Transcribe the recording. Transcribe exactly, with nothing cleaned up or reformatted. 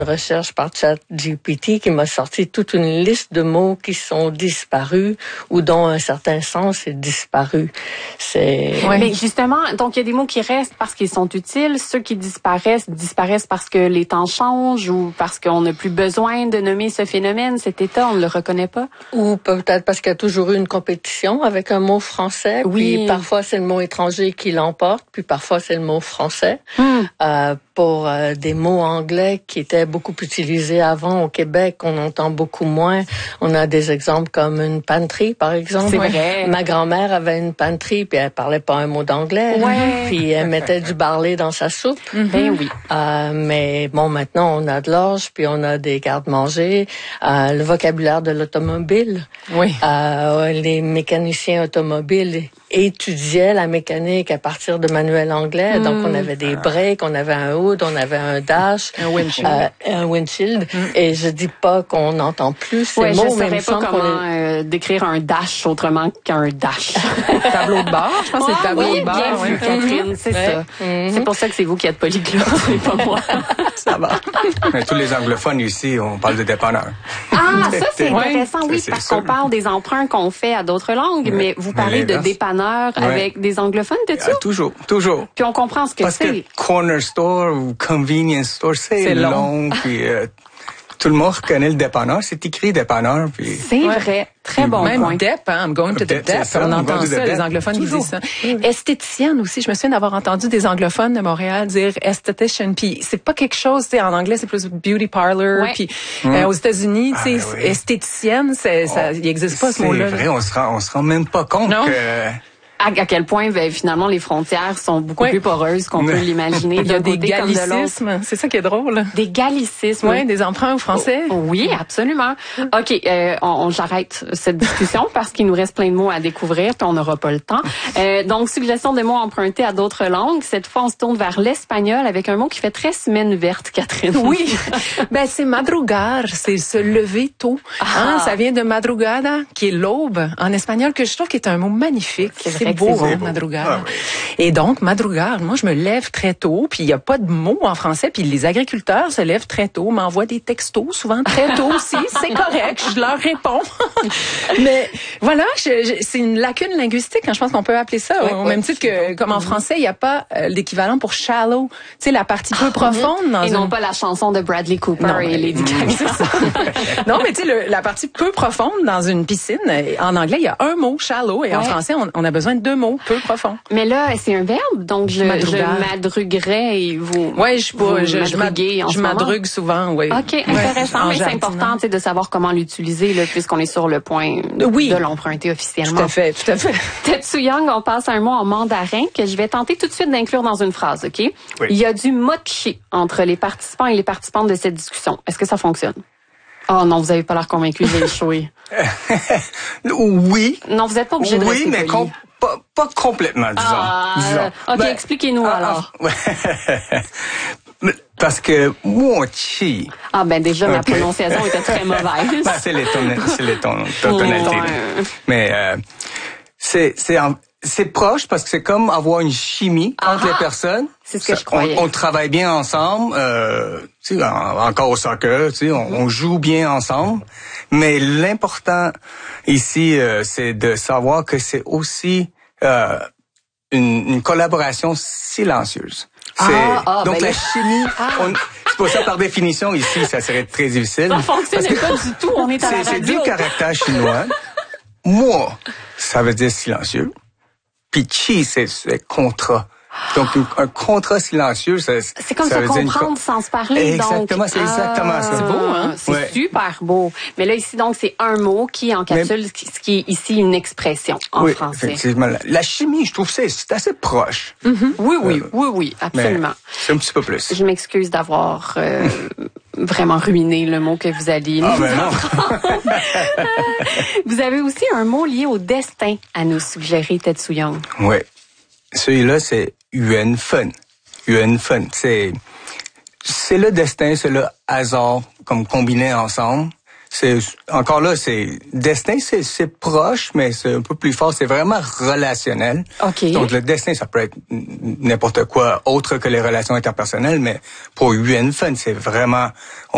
recherche par ChatGPT qui m'a sorti toute une liste de mots qui sont disparus ou dont un certain sens est disparu. C'est... Ouais. Mais justement, donc il y a des mots qui restent parce qu'ils sont utiles. Ceux qui disparaissent, disparaissent parce que les temps changent ou parce qu'on n'a plus besoin de nommer ce phénomène, cet état, on ne le reconnaît pas. Ou peut-être parce qu'il y a toujours eu une compétition avec un mot français. Oui. Puis parfois c'est le mot étranger qui l'emporte, puis parfois c'est le mot français. Hum. Euh, pour euh, des mots anglais qui étaient beaucoup utilisés avant au Québec, on entend beaucoup moins. On a des exemples comme une pantry, par exemple. C'est vrai. Ma grand-mère avait une pantry, puis elle parlait pas un mot d'anglais. Ouais. Puis elle mettait du barley dans sa soupe. Mm-hmm. Ben oui. Euh, mais bon, maintenant, on a de l'orge, puis on a des garde-manger. Euh, le vocabulaire de l'automobile. Oui. Euh, les mécaniciens automobiles étudiaient la mécanique à partir de manuels anglais. Mm. Donc, on avait des breaks, on avait un hood, on avait un dash. Un windshield. Euh, un windshield. Mm. Et je dis pas qu'on n'entend plus ces ouais, mots. Je ne saurais pas comment est... euh, décrire un dash autrement qu'un dash. Tableau de bord, je pense que c'est le tableau oui, de bord. Bien vu, ouais. Catherine, c'est ouais. ça. Mm-hmm. C'est pour ça que c'est vous qui êtes polyglotte, c'est pas moi. Ça va. Mais tous les anglophones ici, on parle de dépanneur. Ah, ça c'est intéressant, oui, c'est parce ça. qu'on parle des emprunts qu'on fait à d'autres langues, ouais. mais vous parlez mais de dépanneur ouais. avec des anglophones, t'es-tu? Ah, toujours, toujours. Puis on comprend ce que parce c'est. Parce que corner store ou convenience store, c'est, c'est long. long puis euh, tout le monde reconnaît le dépanneur. C'est écrit dépanneur. Puis... C'est ouais. vrai. Très bon Même point. Dep, hein, I'm going to the Dep, Dep. ça, on entend ça, les anglophones qui disent ça. Esthéticienne aussi, je me souviens d'avoir entendu des anglophones de Montréal dire esthetician, puis c'est pas quelque chose, tu sais, en anglais c'est plus beauty parlor, ouais. puis mm. euh, aux États-Unis, tu sais, ah, oui. esthéticienne, c'est, oh, ça, il existe pas ce mot-là. C'est vrai, on se rend, on se rend même pas compte non? que... À, à quel point, ben, finalement, les frontières sont beaucoup oui. plus poreuses qu'on oui. peut l'imaginer. Il y a des gallicismes. C'est ça qui est drôle. Des gallicismes. Oui, des emprunts au français. Oh, oui, absolument. OK, euh, on, on j'arrête cette discussion parce qu'il nous reste plein de mots à découvrir puis on n'aura pas le temps. Euh, donc, suggestion de mots empruntés à d'autres langues. Cette fois, on se tourne vers l'espagnol avec un mot qui fait très semaine verte, Catherine. Oui. ben, c'est madrugar. C'est se lever tôt. Ah. Hein, ça vient de madrugada, qui est l'aube en espagnol, que je trouve qui est un mot magnifique. C'est vrai. C'est beau, c'est hein, beau. madrugar. Ah, oui. Et donc, madrugar, moi, je me lève très tôt, puis il n'y a pas de mots en français, puis les agriculteurs se lèvent très tôt, m'envoient des textos, souvent très tôt aussi. C'est correct, je leur réponds. Mais voilà, je, je, c'est une lacune linguistique, hein, je pense qu'on peut appeler ça, oui, au oui, même titre que, comme en français, il n'y a pas euh, l'équivalent pour shallow, tu sais, la partie peu profonde. Dans et une... non pas la chanson de Bradley Cooper non, et Lady Gaga. Non, mais tu sais, la partie peu profonde dans une piscine, en anglais, il y a un mot, shallow, et ouais. en français, on, on a besoin de deux mots, peu profond. Mais là, c'est un verbe, donc je, je madruguerais et vous. Ouais, je pas, je, je, madruguez en je madrugue souvent, oui. Ok, intéressant, ouais, mais c'est important, tu sais, de savoir comment l'utiliser là, puisqu'on est sur le point oui. de l'emprunter officiellement. Tout à fait, tout à fait. Tetsu Young, on passe à un mot en mandarin que je vais tenter tout de suite d'inclure dans une phrase, ok? Oui. Il y a du mochi entre les participants et les participantes de cette discussion. Est-ce que ça fonctionne? Oh non, vous avez pas l'air convaincu, j'ai échoué. Oui. Non, vous êtes pas obligé de oui, rester mais poli. com- pas, pas complètement, disons. Ah, disons. ok, ben, expliquez-nous ah, alors. Ah, ouais. Parce que mochi. Ah ben déjà, ma okay. prononciation était très mauvaise. Ben, c'est les, ton- c'est les ton- ton- tonalités. Ouais. Mais euh, c'est c'est en, c'est proche parce que c'est comme avoir une chimie Ah, entre les personnes. C'est ce que Ça, je croyais. On, on travaille bien ensemble. Euh, tu sais, en, encore au soccer, tu sais, on, on joue bien ensemble. Mais l'important ici, euh, c'est de savoir que c'est aussi euh, une, une collaboration silencieuse. C'est, ah, ah, donc ben la là... chimie, ah. on, c'est pour ça par définition ici, ça serait très difficile. Ça fonctionnait pas du tout. On est à c'est, la c'est radio. deux caractères chinois. Moi, ça veut dire silencieux. Puis chi, c'est, c'est contrat. Donc, un contrat silencieux, ça, c'est comme ça se veut dire comprendre une... sans se parler. Exactement, donc, c'est exactement ah, ça. C'est beau, hein? C'est ouais. super beau. Mais là, ici, donc, c'est un mot qui encapsule ce qui est ici une expression en oui, français. Effectivement. La chimie, je trouve que c'est, c'est assez proche. Mm-hmm. Oui, oui, euh, oui, oui, absolument. C'est un petit peu plus. Je m'excuse d'avoir euh, vraiment ruiné le mot que vous alliez ah, nous ben non. Vous avez aussi un mot lié au destin à nous suggérer, Tetsu Young. Oui. Celui-là, c'est Yuan Fen. Yuan Fen, c'est c'est le destin, c'est le hasard comme combiné ensemble. C'est encore là, c'est destin, c'est c'est proche, mais c'est un peu plus fort. C'est vraiment relationnel. Okay. Donc le destin, ça peut être n'importe quoi autre que les relations interpersonnelles, mais pour Yuan Fen, c'est vraiment